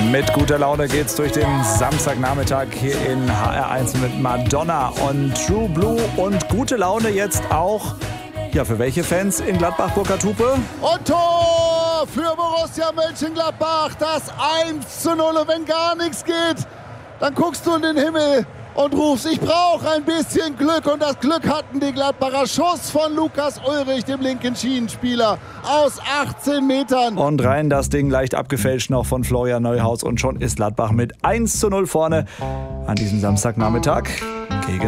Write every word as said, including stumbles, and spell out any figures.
Mit guter Laune geht's durch den Samstagnachmittag hier in H R eins mit Madonna und True Blue. Und gute Laune jetzt auch, ja, für welche Fans in Gladbach, Burkhard Hupe? Und Tor für Borussia Mönchengladbach, das eins zu null. Und wenn gar nichts geht, dann guckst du in den Himmel und rufst, ich brauche ein bisschen Glück. Und das Glück hatten die Gladbacher. Schuss von Lukas Ullrich, dem linken Schienenspieler, aus achtzehn Metern. Und rein das Ding leicht abgefälscht noch von Florian Neuhaus. Und schon ist Gladbach mit eins zu null vorne an diesem Samstagnachmittag.